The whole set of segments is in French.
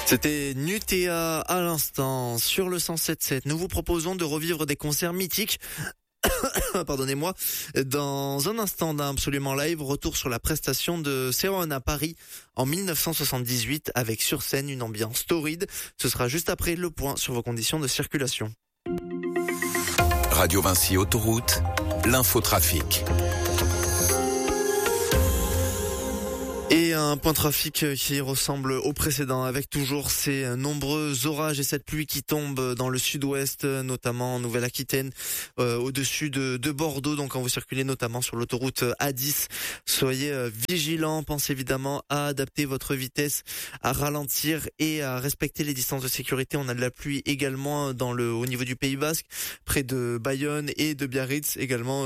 C'était Nutea à l'instant sur le 107.7. Nous vous proposons de revivre des concerts mythiques. Pardonnez-moi. Dans un instant d'un absolument live, retour sur la prestation de Céron à Paris en 1978 avec sur scène une ambiance torride. Ce sera juste après le point sur vos conditions de circulation. Radio Vinci Autoroute, l'infotrafic. Et un point trafic qui ressemble au précédent avec toujours ces nombreux orages et cette pluie qui tombe dans le sud-ouest, notamment en Nouvelle-Aquitaine, au-dessus de Bordeaux. Donc quand vous circulez notamment sur l'autoroute A10, soyez vigilants. Pensez évidemment à adapter votre vitesse, à ralentir et à respecter les distances de sécurité. On a de la pluie également au niveau du Pays Basque, près de Bayonne et de Biarritz, également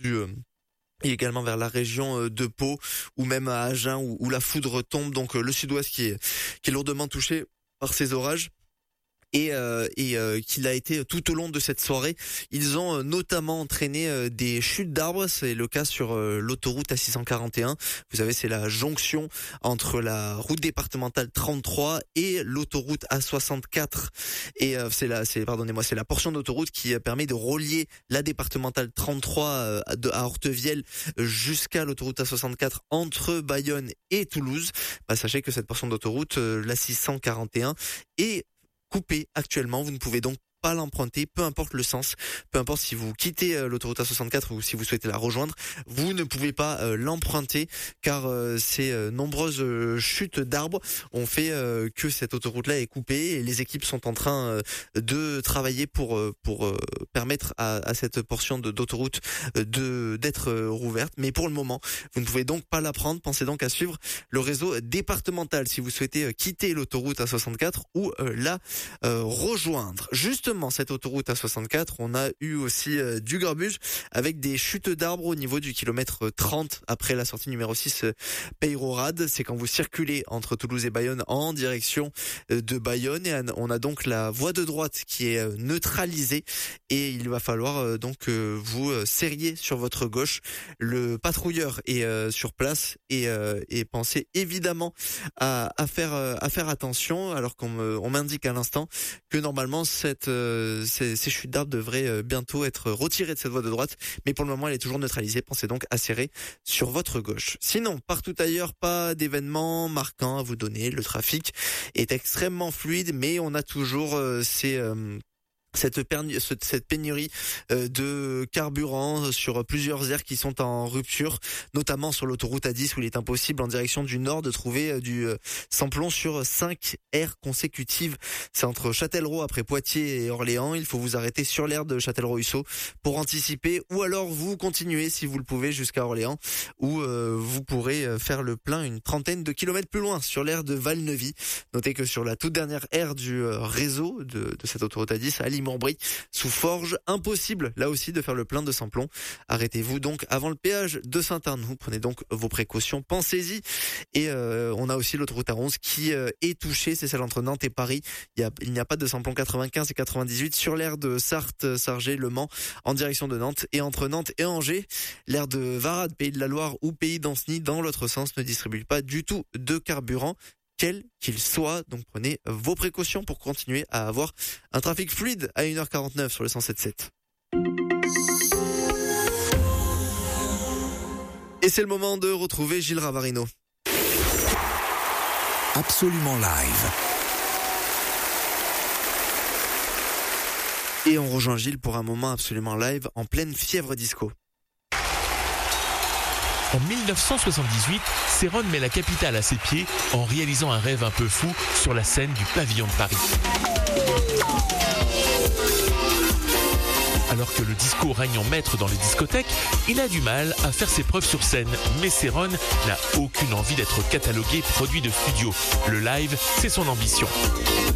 et également vers la région de Pau ou même à Agen où la foudre tombe. Donc le sud-ouest qui est lourdement touché par ces orages. Et qu'il a été tout au long de cette soirée. Ils ont notamment entraîné des chutes d'arbres. C'est le cas sur l'autoroute A641. Vous savez, c'est la jonction entre la route départementale 33 et l'autoroute A64. Et c'est la portion d'autoroute qui permet de relier la départementale 33 à Hortevielle jusqu'à l'autoroute A64 entre Bayonne et Toulouse. Sachez que cette portion d'autoroute, l'A641, est coupé actuellement. Vous ne pouvez donc pas l'emprunter, peu importe le sens, peu importe si vous quittez l'autoroute A64 ou si vous souhaitez la rejoindre, vous ne pouvez pas l'emprunter car ces nombreuses chutes d'arbres ont fait que cette autoroute-là est coupée et les équipes sont en train de travailler pour permettre à cette portion d'autoroute d'être rouverte. Mais pour le moment, vous ne pouvez donc pas la prendre. Pensez donc à suivre le réseau départemental si vous souhaitez quitter l'autoroute A64 ou la rejoindre. Justement, cette autoroute A64, on a eu aussi du grabuge avec des chutes d'arbres au niveau du kilomètre 30 après la sortie numéro 6 Peyrorade. C'est quand vous circulez entre Toulouse et Bayonne en direction de Bayonne et on a donc la voie de droite qui est neutralisée et il va falloir donc vous serriez sur votre gauche. Le patrouilleur est sur place et pensez évidemment à faire attention alors qu'on m'indique à l'instant que normalement ces chutes d'arbres devraient bientôt être retirées de cette voie de droite, mais pour le moment elle est toujours neutralisée. Pensez donc à serrer sur votre gauche. Sinon, partout ailleurs, pas d'événements marquants à vous donner. Le trafic est extrêmement fluide, mais on a toujours cette pénurie de carburant sur plusieurs aires qui sont en rupture, notamment sur l'autoroute A10 où il est impossible en direction du nord de trouver du samplon sur 5 aires consécutives. C'est entre Châtellerault après Poitiers et Orléans. Il faut vous arrêter sur l'aire de Châtellerault-Huisseau pour anticiper ou alors vous continuez si vous le pouvez jusqu'à Orléans où vous pourrez faire le plein une trentaine de kilomètres plus loin sur l'aire de Valneuvy. Notez que sur la toute dernière aire du réseau de cette autoroute A10 à Montbry, sous Forges, impossible là aussi de faire le plein de samplon. Arrêtez-vous donc avant le péage de Saint-Arnoux. Prenez donc vos précautions, pensez-y. Et on a aussi l'autoroute A11 qui est touchée, c'est celle entre Nantes et Paris. Il n'y a pas de samplon 95 et 98 sur l'aire de Sarthe, Sargé, Le Mans en direction de Nantes et entre Nantes et Angers. L'aire de Varade, Pays de la Loire ou Pays d'Anceny dans l'autre sens ne distribue pas du tout de carburant, quel qu'il soit. Donc prenez vos précautions pour continuer à avoir un trafic fluide à 1h49 sur le 107.7. Et c'est le moment de retrouver Gilles Ravarino. Absolument live. Et on rejoint Gilles pour un moment absolument live en pleine fièvre disco. En 1978, Céron met la capitale à ses pieds en réalisant un rêve un peu fou sur la scène du Pavillon de Paris. Alors que le disco règne en maître dans les discothèques, il a du mal à faire ses preuves sur scène. Mais Céron n'a aucune envie d'être catalogué produit de studio. Le live, c'est son ambition.